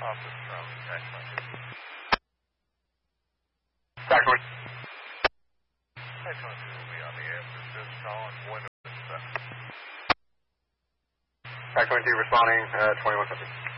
Office from TAC 22. TAC 22. TAC 22 will be on the air for this call and window. TAC 22 responding, 2150.